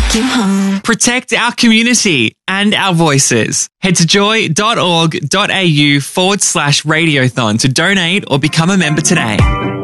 take you home. Protect our community and our voices. Head to joy.org.au/radiothon to donate or become a member today.